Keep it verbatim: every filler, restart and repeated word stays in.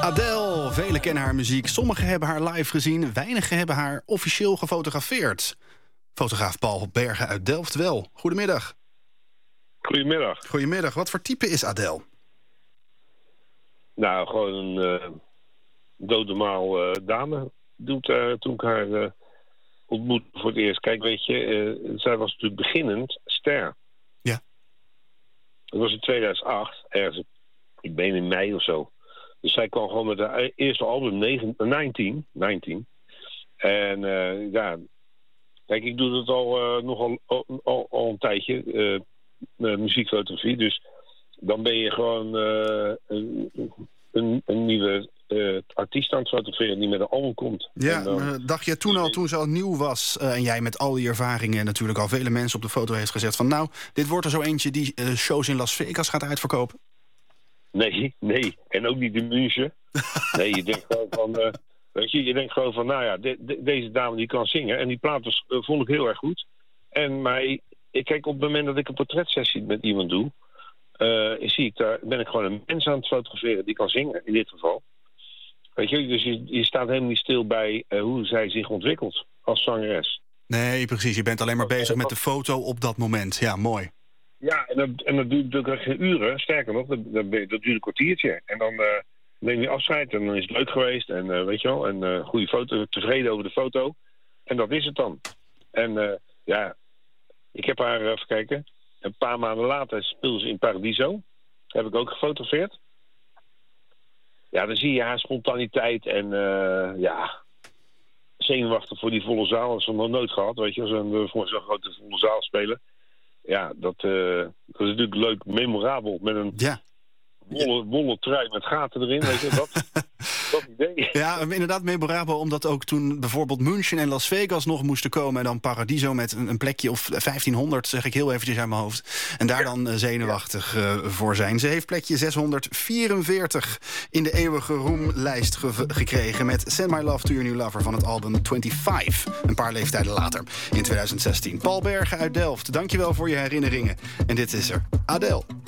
Adele, velen kennen haar muziek. Sommigen hebben haar live gezien, weinigen hebben haar officieel gefotografeerd. Fotograaf Paul Bergen uit Delft wel. Goedemiddag. Goedemiddag. Goedemiddag. Wat voor type is Adele? Nou, gewoon een uh, doodnormaal uh, dame. Doet, uh, toen ik haar uh, ontmoette voor het eerst. Kijk, weet je, uh, zij was natuurlijk beginnend ster. Ja. Dat was in tweeduizend acht, ergens, ik ben in mei of zo. Dus zij kwam gewoon met haar eerste album, negentien. negentien. En uh, ja, kijk, ik doe dat al uh, nogal al, al, al een tijdje, uh, muziekfotografie. Dus dan ben je gewoon uh, een, een, een nieuwe uh, artiest aan het fotograferen die met een album komt. Ja, dan, maar dacht je toen al, toen ze al nieuw was uh, en jij met al die ervaringen natuurlijk al vele mensen op de foto heeft gezet van nou, dit wordt er zo eentje die uh, shows in Las Vegas gaat uitverkopen? Nee, nee. En ook niet in München. Nee, je denkt gewoon van, uh, weet je, je denkt gewoon van, nou ja, de, de, deze dame die kan zingen. En die plaat was, uh, vond ik heel erg goed. En maar ik kijk, op het moment dat ik een portretsessie met iemand doe, uh, zie ik daar, ben ik gewoon een mens aan het fotograferen die kan zingen, in dit geval. Weet je, dus je, je staat helemaal niet stil bij uh, hoe zij zich ontwikkelt als zangeres. Nee, precies. Je bent alleen maar bezig met de foto op dat moment. Ja, mooi. Ja, en dat, en dat duurt natuurlijk geen uren. Sterker nog, dat, dat, dat duurt een kwartiertje. En dan uh, neem je afscheid en dan is het leuk geweest. En uh, weet je wel, en uh, goede foto, tevreden over de foto. En dat is het dan. En uh, ja, ik heb haar, uh, even kijken, een paar maanden later speelde ze in Paradiso. Heb ik ook gefotografeerd. Ja, dan zie je haar spontaniteit en uh, ja, zenuwachtig voor die volle zaal. Dat is ze nog nooit gehad, weet je, als een, voor zo'n grote volle zaal spelen. Ja, dat, uh, dat is natuurlijk leuk, memorabel. Met een ja. wollen, wollen trui met gaten erin, weet je, dat, dat idee. Ja, inderdaad memorabel, omdat ook toen bijvoorbeeld München en Las Vegas nog moesten komen en dan Paradiso met een, een plekje of vijftienhonderd, zeg ik heel eventjes uit mijn hoofd. En daar ja. dan uh, zenuwachtig uh, voor zijn. Ze heeft plekje zeshonderdvierenveertig in de eeuwige roemlijst ge- gekregen met Send My Love to Your New Lover van het album vijfentwintig. Een paar leeftijden later, in tweeduizend zestien. Paul Bergen uit Delft, dankjewel voor je herinneringen. En dit is er, Adele.